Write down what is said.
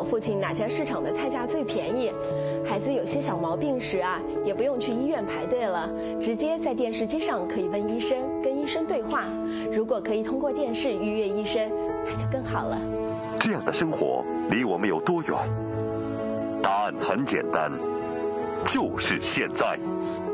父亲哪家市场的菜价最便宜。孩子有些小毛病时啊，也不用去医院排队了，直接在电视机上可以问医生，跟医生对话。如果可以通过电视预约医生，那就更好了。 这样的生活离我们有多远？答案很简单，就是现在。